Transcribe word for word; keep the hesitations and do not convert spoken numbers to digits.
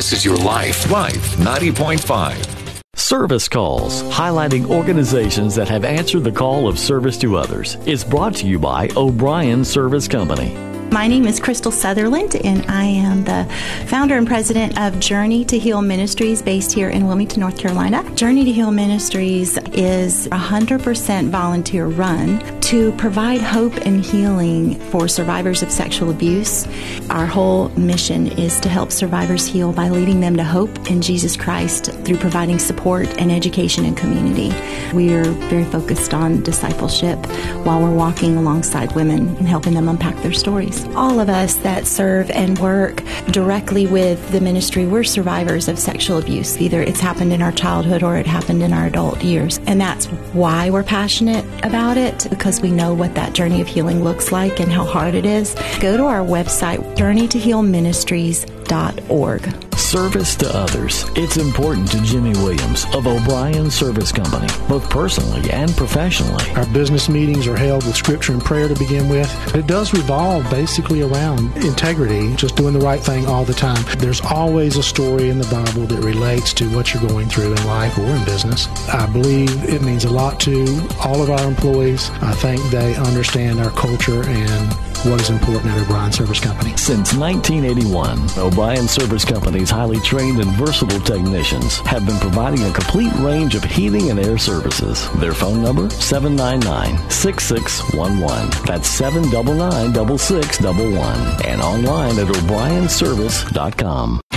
This is your Life, Life ninety point five. Service Calls, highlighting organizations that have answered the call of service to others, is brought to you by O'Brien Service Company. My name is Crystal Sutherland, and I am the founder and president of Journey to Heal Ministries based here in Wilmington, North Carolina. Journey to Heal Ministries is a one hundred percent volunteer run to provide hope and healing for survivors of sexual abuse. Our whole mission is to help survivors heal by leading them to hope in Jesus Christ through providing support and education and community. We are very focused on discipleship while we're walking alongside women and helping them unpack their stories. All of us that serve and work directly with the ministry, we're survivors of sexual abuse. Either it's happened in our childhood or it happened in our adult years. And that's why we're passionate about it, because we know what that journey of healing looks like and how hard it is. Go to our website, journey to heal ministries dot org. Service to others. It's important to Jimmy Williams of O'Brien Service Company, both personally and professionally. Our business meetings are held with scripture and prayer to begin with. It does revolve basically around integrity, just doing the right thing all the time. There's always a story in the Bible that relates to what you're going through in life or in business. I believe it means a lot to all of our employees. I think they understand our culture and what is important at O'Brien Service Company. Since nineteen eighty-one, O'Brien Service Company's highly trained and versatile technicians have been providing a complete range of heating and air services. Their phone number, seven nine nine, six six one one. That's seven nine nine, six six one one. And online at o'brien service dot com.